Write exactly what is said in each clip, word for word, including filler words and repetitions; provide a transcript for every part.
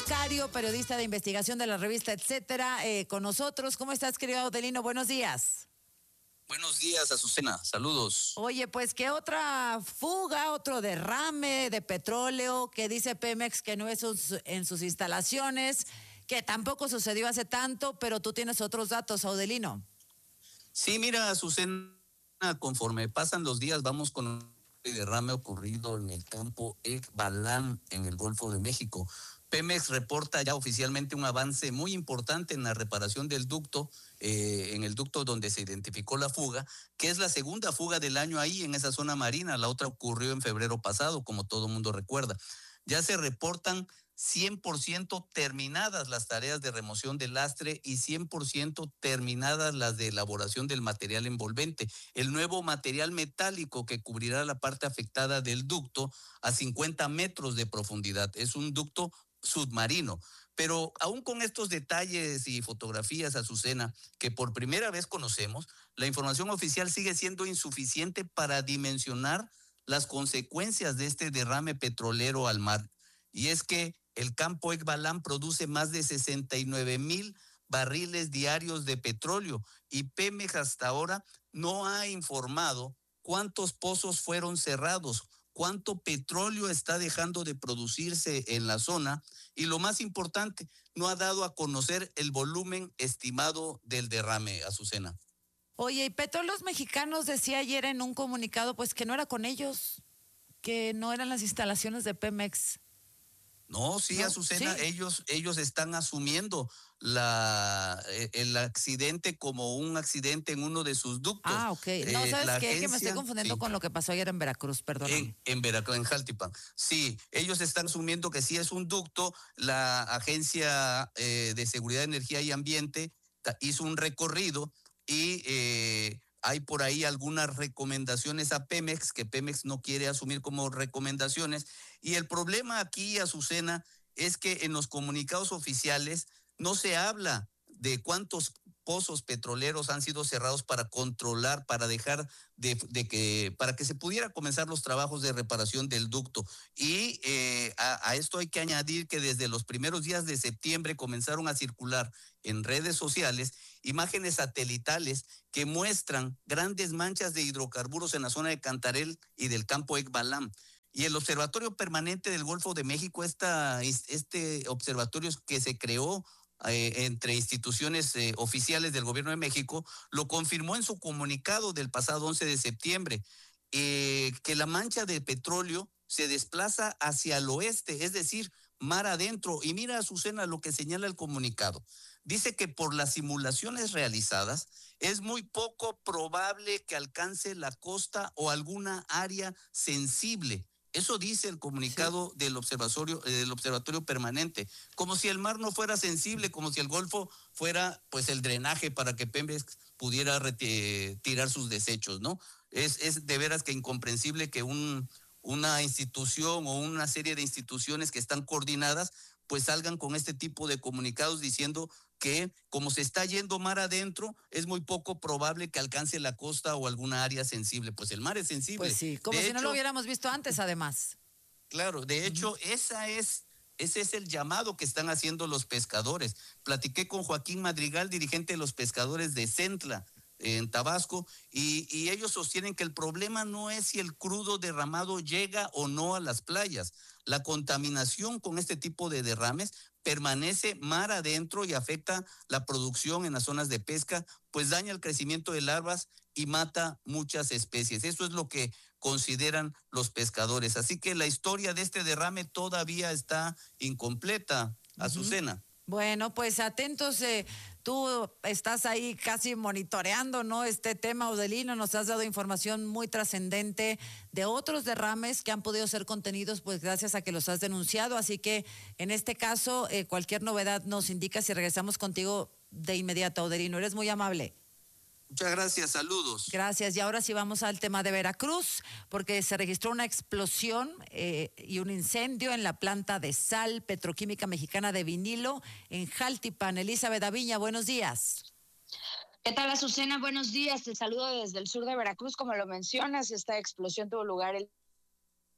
Macario, periodista de investigación de la revista Etcétera, eh, con nosotros. ¿Cómo estás, querido Audelino? Buenos días. Buenos días, Azucena. Saludos. Oye, pues que otra fuga, otro derrame de petróleo, que dice Pemex que no es sus, en sus instalaciones, que tampoco sucedió hace tanto, pero tú tienes otros datos, Audelino. Sí, mira, Azucena, conforme pasan los días, vamos con el derrame ocurrido en el campo Ekbalam, en el Golfo de México. Pemex reporta ya oficialmente un avance muy importante en la reparación del ducto, eh, en el ducto donde se identificó la fuga, que es la segunda fuga del año ahí en esa zona marina. La otra ocurrió en febrero pasado, como todo mundo recuerda. Ya se reportan cien por ciento terminadas las tareas de remoción del lastre y cien por ciento terminadas las de elaboración del material envolvente, el nuevo material metálico que cubrirá la parte afectada del ducto a cincuenta metros de profundidad. Es un ducto submarino. Pero aún con estos detalles y fotografías, Azucena, que por primera vez conocemos, la información oficial sigue siendo insuficiente para dimensionar las consecuencias de este derrame petrolero al mar. Y es que el campo Ekbalam produce más de sesenta y nueve mil barriles diarios de petróleo y Pemex hasta ahora no ha informado cuántos pozos fueron cerrados, cuánto petróleo está dejando de producirse en la zona y, lo más importante, no ha dado a conocer el volumen estimado del derrame, Azucena. Oye, y Petróleos Mexicanos decía ayer en un comunicado pues que no era con ellos, que no eran las instalaciones de Pemex. No, sí, ¿No? Azucena, Sí. ellos, ellos están asumiendo la, el accidente como un accidente en uno de sus ductos. Ah, ok. No, Eh, ¿sabes la qué? Que me estoy agencia, confundiendo sí, con lo que pasó ayer en Veracruz, perdóname. en, en Veracruz, en Jaltipan. Sí, ellos están asumiendo que sí es un ducto. La Agencia eh, de Seguridad, Energía y Ambiente hizo un recorrido y eh, hay por ahí algunas recomendaciones a Pemex que Pemex no quiere asumir como recomendaciones. Y el problema aquí, Azucena, es que en los comunicados oficiales no se habla de cuántos pozos petroleros han sido cerrados para controlar, para dejar de, de que, para que se pudiera comenzar los trabajos de reparación del ducto. Y eh, a, a esto hay que añadir que desde los primeros días de septiembre comenzaron a circular en redes sociales imágenes satelitales que muestran grandes manchas de hidrocarburos en la zona de Cantarell y del campo Ekbalam. Y el Observatorio Permanente del Golfo de México, esta, este observatorio que se creó eh, entre instituciones eh, oficiales del gobierno de México, lo confirmó en su comunicado del pasado once de septiembre, eh, que la mancha de petróleo se desplaza hacia el oeste, es decir, mar adentro. Y mira, Azucena, lo que señala el comunicado. Dice que por las simulaciones realizadas es muy poco probable que alcance la costa o alguna área sensible. Eso dice el comunicado sí. del observatorio, eh, del observatorio permanente, como si el mar no fuera sensible, como si el Golfo fuera pues el drenaje para que Pemex pudiera retirar sus desechos, ¿no? Es, es de veras que incomprensible que un, una institución o una serie de instituciones que están coordinadas pues salgan con este tipo de comunicados diciendo que como se está yendo mar adentro, es muy poco probable que alcance la costa o alguna área sensible. Pues el mar es sensible. Pues sí, como de si hecho, no lo hubiéramos visto antes, además. Claro, de hecho, uh-huh. esa es, ese es el llamado que están haciendo los pescadores. Platiqué con Joaquín Madrigal, dirigente de los pescadores de Centla, en Tabasco, y, y ellos sostienen que el problema no es si el crudo derramado llega o no a las playas. La contaminación con este tipo de derrames permanece mar adentro y afecta la producción en las zonas de pesca, pues daña el crecimiento de larvas y mata muchas especies. Eso es lo que consideran los pescadores. Así que la historia de este derrame todavía está incompleta, uh-huh. Azucena. Bueno, pues atentos, eh, tú estás ahí casi monitoreando, ¿no? Este tema, Audelino, nos has dado información muy trascendente de otros derrames que han podido ser contenidos, pues gracias a que los has denunciado, así que en este caso, eh, cualquier novedad nos indica si regresamos contigo de inmediato, Audelino, eres muy amable. Muchas gracias, saludos. Gracias, y ahora sí vamos al tema de Veracruz, porque se registró una explosión eh, y un incendio en la planta de sal petroquímica mexicana de vinilo en Jaltipan. Elizabeth Aviña, buenos días. ¿Qué tal, Azucena? Buenos días, te saludo desde el sur de Veracruz. Como lo mencionas, esta explosión tuvo lugar el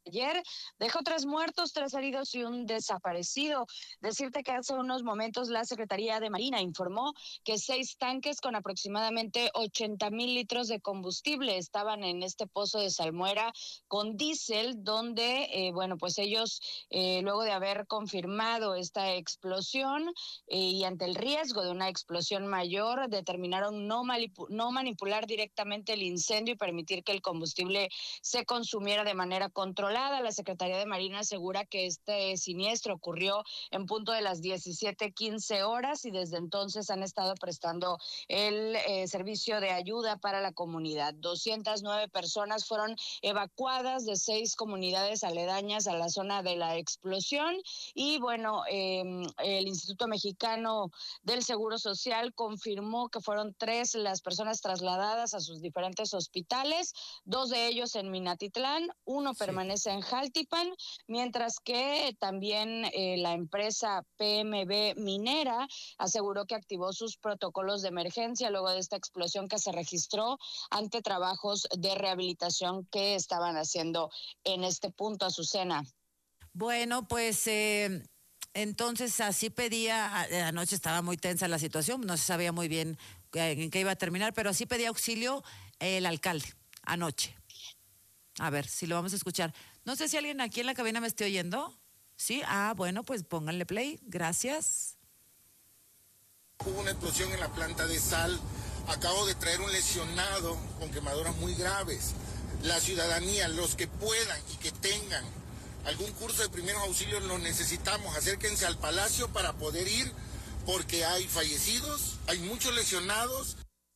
ayer dejó tres muertos, tres heridos y un desaparecido. Decirte que hace unos momentos la Secretaría de Marina informó que seis tanques con aproximadamente ochenta mil litros de combustible estaban en este pozo de salmuera con diésel, donde, eh, bueno, pues ellos, eh, luego de haber confirmado esta explosión eh, y ante el riesgo de una explosión mayor, determinaron no, manipu- no manipular directamente el incendio y permitir que el combustible se consumiera de manera controlada. La Secretaría de Marina asegura que este siniestro ocurrió en punto de las diecisiete quince horas y desde entonces han estado prestando el eh, servicio de ayuda para la comunidad. doscientas nueve personas fueron evacuadas de seis comunidades aledañas a la zona de la explosión y bueno, eh, el Instituto Mexicano del Seguro Social confirmó que fueron tres las personas trasladadas a sus diferentes hospitales, dos de ellos en Minatitlán, uno Sí. permanece en Jaltipan, mientras que también eh, la empresa P M B Minera aseguró que activó sus protocolos de emergencia luego de esta explosión que se registró ante trabajos de rehabilitación que estaban haciendo en este punto, Azucena. Bueno, pues eh, entonces así pedía, a- anoche estaba muy tensa la situación, no se sabía muy bien eh, en qué iba a terminar, pero así pedía auxilio el alcalde anoche. A ver si lo vamos a escuchar. No sé si alguien aquí en la cabina me esté oyendo. Sí, ah, bueno, pues pónganle play. Gracias. Hubo una explosión en la planta de sal. Acabo de traer un lesionado con quemaduras muy graves. La ciudadanía, los que puedan y que tengan algún curso de primeros auxilios, lo necesitamos. Acérquense al palacio para poder ir, porque hay fallecidos, hay muchos lesionados.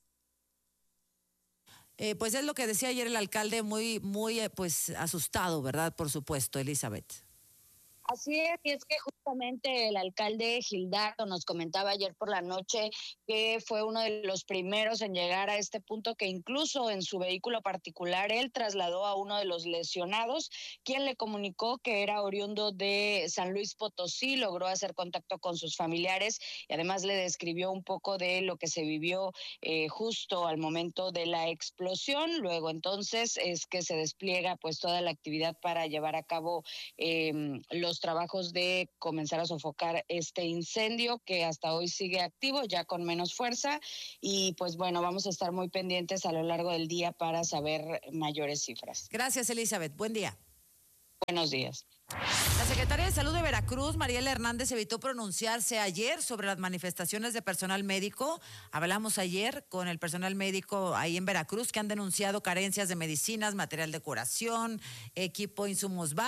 Eh, pues es lo que decía ayer el alcalde, muy, muy, eh, pues asustado, ¿verdad? Por supuesto, Elizabeth. Así es, y es que justamente el alcalde Gildardo nos comentaba ayer por la noche que fue uno de los primeros en llegar a este punto, que incluso en su vehículo particular él trasladó a uno de los lesionados, quien le comunicó que era oriundo de San Luis Potosí, logró hacer contacto con sus familiares y además le describió un poco de lo que se vivió eh, justo al momento de la explosión. Luego entonces es que se despliega pues toda la actividad para llevar a cabo eh, los trabajos de comenzar a sofocar este incendio que hasta hoy sigue activo, ya con menos fuerza, y pues bueno, vamos a estar muy pendientes a lo largo del día para saber mayores cifras. Gracias, Elizabeth. Buen día. Buenos días. La secretaria de Salud de Veracruz, Mariela Hernández, evitó pronunciarse ayer sobre las manifestaciones de personal médico. Hablamos ayer con el personal médico ahí en Veracruz que han denunciado carencias de medicinas, material de curación, equipo, insumos básicos.